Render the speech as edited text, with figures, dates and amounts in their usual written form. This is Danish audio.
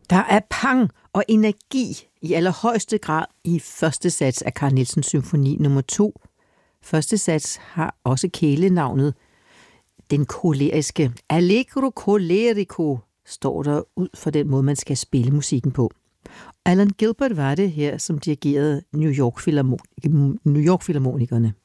Der er pang og energi i allerhøjeste grad i første sats af Carl Nielsens symfoni nummer 2. Første sats har også kælenavnet den koleriske. Allegro colerico står der ud for den måde, man skal spille musikken på. Alan Gilbert var det her, som dirigerede New York Philharmonikerne.